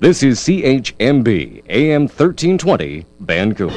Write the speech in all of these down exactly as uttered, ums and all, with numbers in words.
This is C H M B A M thirteen twenty Vancouver.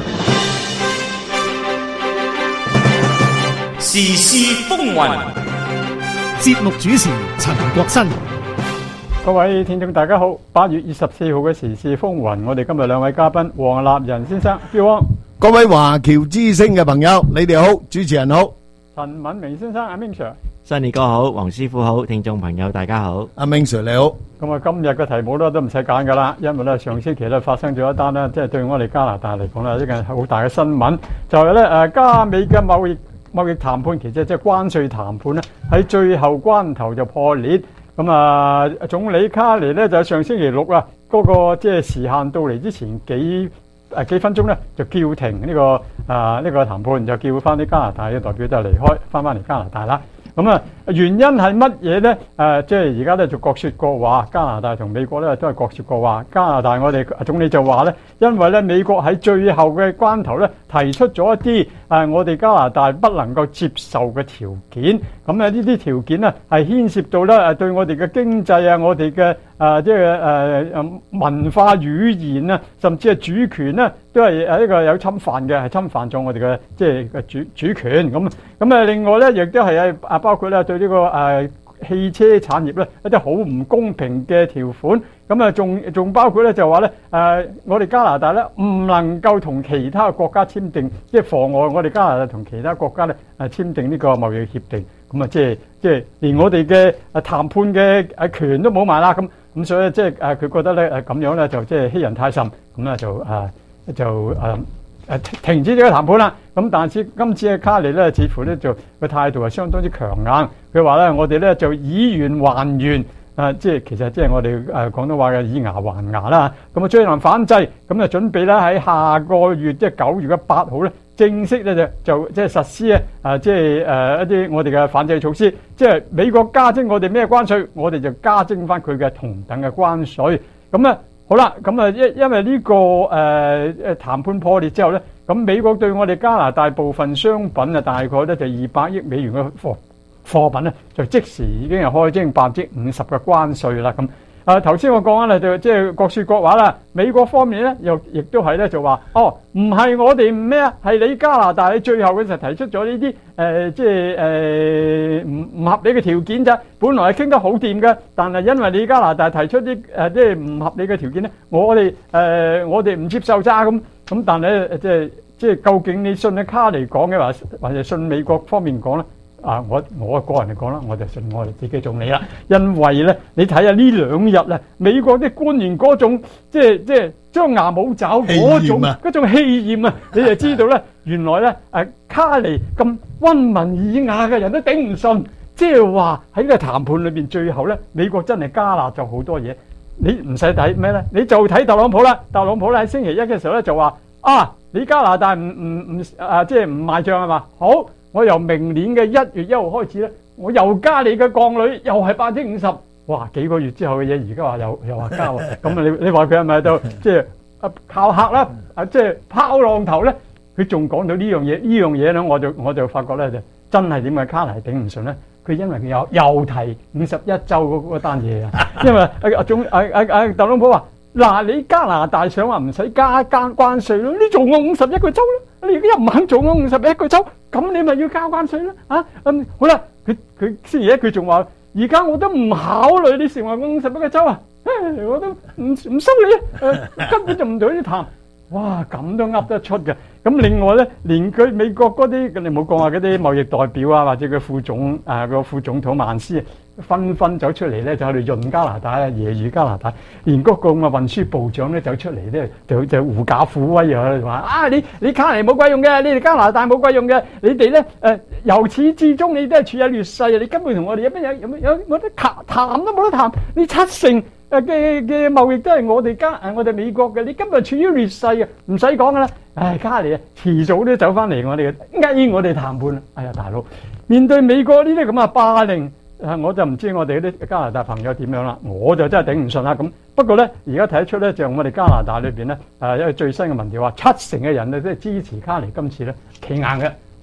時事風雲， 節目主持陳國新。 各位聽眾大家好，八月二十四號嘅時事風雲，我哋今日兩位嘉賓黃立仁先生，標汪； 各位華僑之聲嘅朋友，你哋好，主持人好， 陳敏明先生阿 Ming Sir。 新年哥好，黃師傅好，聽眾朋友大家好， 阿 Ming Sir 你好。 咁啊，今日嘅題目咧都唔使揀噶啦，因為咧上星期咧發生咗一單咧，即係對我哋加拿大嚟講咧，一件好大嘅新聞，就係咧誒加美嘅貿易貿易談判，其實即係關稅談判咧，喺最後關頭就破裂。咁啊，總理卡尼咧就喺上星期六啊，嗰個即係時限到嚟之前幾誒幾分鐘咧，就叫停呢個啊呢個談判，就叫翻啲加拿大嘅代表就離開，翻翻嚟加拿大啦。咁啊，原因係乜嘢咧？誒，即係而家咧就各説各話，加拿大同美國咧都係各説各話。加拿大我哋總理就話咧，因為咧美國喺最後嘅關頭咧提出咗一啲誒我哋加拿大不能夠接受嘅條件。咁咧呢啲條件咧係牽涉到咧誒對我哋嘅經濟啊、我哋嘅誒即係誒誒文化語言啊，甚至係主權咧，都係誒呢個有侵犯嘅，係侵犯咗我哋嘅即係嘅主主權。咁咁啊，另外咧亦都係誒啊包括咧對呢個誒汽車產業咧一啲好唔公平嘅條款。咁啊，仲仲包括咧就話咧誒，我哋加拿大咧唔能夠同其他國家簽訂，即係妨礙我哋加拿大同其他國家咧誒簽訂呢個貿易協定。咁啊，即係即係連我哋嘅誒談判嘅誒權都冇埋啦。咁咁所以即係誒佢覺得咧誒咁樣咧就即係欺人太甚。咁咧就誒就誒誒停止呢個談判啦。咁但係今次嘅卡尼咧，似乎咧就個態度係相當之強硬。佢話咧，我哋咧就以原還原。啊，即係其實即係我哋誒廣東話嘅以牙還牙啦。咁啊，將來反制，咁啊準備咧喺下個月即係九月嘅八號咧，正式咧就就即係實施咧啊，即係誒一啲我哋嘅反制措施。即係美國加徵我哋咩關稅，我哋就加徵翻佢嘅同等嘅關稅。咁啊好啦，咁啊因因為呢個誒誒談判破裂之後咧，咁美國對我哋加拿大部分商品啊，大概咧就二百億美元嘅貨。貨品咧就即時已經係開徵百分之五十嘅關稅啦。咁啊頭先我講緊咧就即係各説各話啦。美國方面咧又亦都係咧就話哦，唔係我哋咩啊，係你加拿大喺最後嘅時候提出咗呢啲誒即係誒唔唔合理嘅條件咋。本來係傾得好掂嘅，但係因為你加拿大提出啲誒即係唔合理嘅條件咧，我哋誒、呃、我哋唔接受咋。咁咁但係咧即係即係究竟你信阿卡尼講嘅話，或者信美國方面講咧？啊！我我個人嚟講啦，我就信我哋自己總理啦。因為咧，你睇下呢兩日咧，美國啲官員嗰種即係即係張牙舞爪嗰種嗰種氣焰啊，你就知道咧，原來咧誒卡尼咁溫文爾雅嘅人都頂唔順，即係話喺呢個談判裏邊，最後咧美國真係加納咗好多嘢。你唔使睇咩咧，你就睇特朗普啦。特朗普咧喺星期一嘅時候咧就話啊，你加拿大唔唔唔啊，即係唔賣帳係嘛？好。我由明年嘅一月一號開始咧，我又加你嘅鋼鋁，又係百分之五十。哇！幾個月之後嘅嘢，而家話又又話加喎。咁啊，你你話佢係咪就即係啊靠客啦？啊即係拋浪頭咧？佢仲講到呢樣嘢，呢樣嘢咧，我就我就發覺咧，就真係點解卡尼頂唔順咧？佢因為佢有又提五十一週嗰嗰單嘢啊。因為啊總啊啊啊特朗普話：嗱，你加拿大想話唔使加加關稅咯，你做我五十一個州咯，你而家又唔肯做我五十一個州。咁你咪要交關稅啦，啊，嗯，好啦，佢佢星期一佢仲話，而家我都唔考慮你成為五十一個州啊，我都唔唔收你啊，誒，根本就唔同你談，哇，咁都噏得出嘅。咁另外咧，連佢美國嗰啲，你冇講話嗰啲貿易代表啊，或者佢副總啊個副總統曼斯，紛紛走出嚟咧，就喺度潤加拿大啊，揶揄加拿大。連嗰個咁嘅運輸部長咧走出嚟咧，就就狐假虎威啊，話啊你你卡尼冇鬼用嘅，你哋加拿大冇鬼用嘅，你哋咧誒由始至終你都係處有劣勢啊，你根本同我哋有咩有有有冇得談談都冇得談，你七成。誒嘅嘅貿易都係我哋加誒我哋美國嘅，你今日處於劣勢啊，唔使講噶啦。唉，卡尼啊，遲早都走翻嚟我哋嘅，呃我哋談判啊。哎呀，大佬，面對美國呢啲咁嘅霸凌，誒我就唔知我哋啲加拿大朋友點樣啦。我就真係頂唔順啦。咁不過咧，而家睇得出咧，就我哋加拿大裏邊咧，誒因為最新嘅民調話，七成嘅人咧都係支持卡尼今次咧企硬嘅。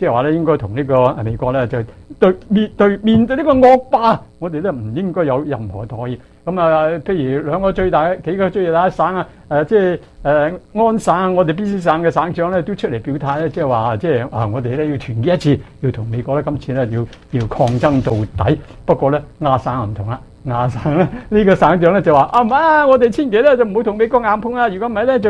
即係話咧應該同呢個美國咧就對面對面對呢個惡霸，我哋都唔應該有任何妥協。咁啊，譬如兩個最大幾個最大嘅省啊，誒即係誒安省，我哋 B C 省嘅省長咧都出嚟表態咧，即係話即係啊，我哋咧要團結一致，要同美國咧今次咧要要抗爭到底。不過咧亞省唔同啦。亞省咧呢個省長咧就話啊唔啊，我哋千祈咧就唔好同美國硬碰啊！如果唔係咧就